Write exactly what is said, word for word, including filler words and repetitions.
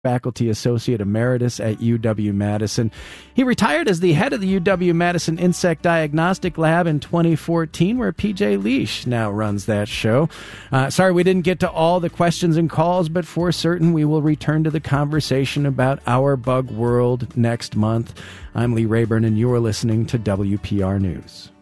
Faculty Associate Emeritus at U W-Madison. He retired as the head of the U W-Madison Insect Diagnostic Lab in twenty fourteen, where P J Leash now runs that show. Uh, sorry we didn't get to all the questions and calls, but for certain we will return to the conversation about our bug world next month. I'm Lee Rayburn, and you're listening to W P R News.